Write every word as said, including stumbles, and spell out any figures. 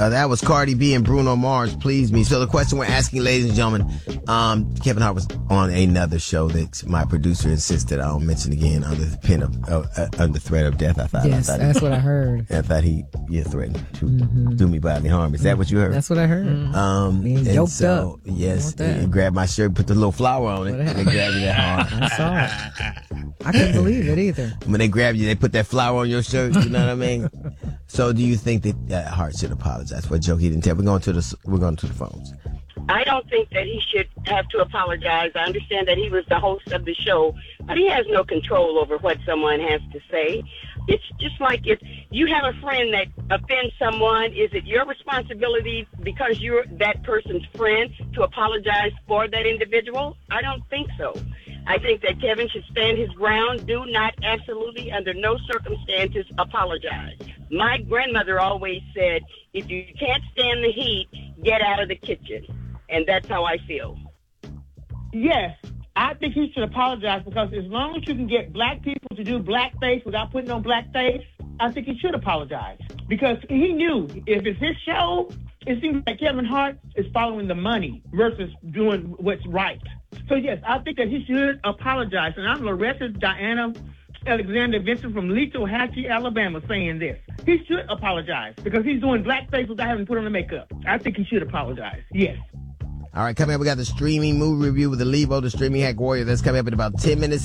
Uh, that was Cardi B and Bruno Mars, Please Me. So the question we're asking, ladies and gentlemen, um, Kevin Hart was on another show that my producer insisted I don't mention again under the pen of, uh, uh, under threat of death. I thought, yes, I thought that's he, what I heard. I thought he yeah, threatened to mm-hmm. do me bodily harm. Is that what you heard? That's what I heard. Mm-hmm. Um, Being and yoked so, up. yes, he grabbed my shirt, put the little flower on it, and they grabbed me that hard. I saw it. I couldn't believe it either. When they grab you, they put that flower on your shirt. You know what I mean? So, do you think that uh, Hart should apologize for a joke he didn't tell? We're going to the we're going to the phones. I don't think that he should have to apologize. I understand that he was the host of the show, but he has no control over what someone has to say. It's just like if you have a friend that offends someone, is it your responsibility because you're that person's friend to apologize for that individual? I don't think so. I think that Kevin should stand his ground. Do not, absolutely, under no circumstances, apologize. My grandmother always said, if you can't stand the heat, get out of the kitchen. And that's how I feel. Yes, I think he should apologize because as long as you can get black people to do blackface without putting on blackface, I think he should apologize. Because he knew if it's his show, it seems like Kevin Hart is following the money versus doing what's right. So, yes, I think that he should apologize. And I'm Loretta Diana Alexander Vincent from Letohatchee, Alabama, saying this. He should apologize because he's doing blackface without having to put on the makeup. I think he should apologize. Yes. All right, coming up, we got the streaming movie review with the Levo, the streaming hack warrior. That's coming up in about ten minutes.